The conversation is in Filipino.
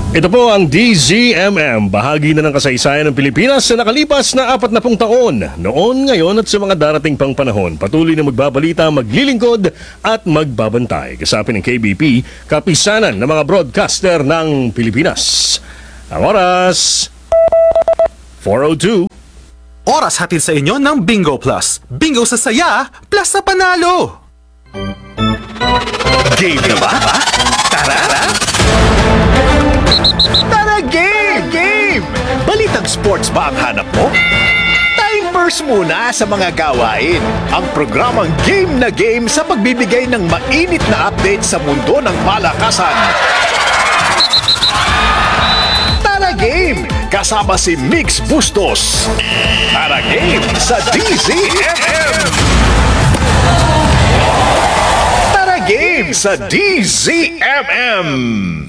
Ito po ang DZMM, bahagi na ng kasaysayan ng Pilipinas sa nakalipas na 40 taon. Noon, ngayon at sa mga darating pang panahon, patuloy na magbabalita, maglilingkod at magbabantay. Kasapin ng KBP, kapisanan ng mga broadcaster ng Pilipinas. Ang oras, 4:02. Oras hatid sa inyo ng Bingo Plus. Bingo sa saya, plus sa panalo! Game na ba? Tara! Tara, game! Game! Balitang sports ba ang hanap mo? Timers muna sa mga gawain. Ang programang Game na Game sa pagbibigay ng mainit na update sa mundo ng palakasan. Tara, Game! Kasama si Mix Bustos. Tara, Game sa DZMM! Tara, Game sa DZMM!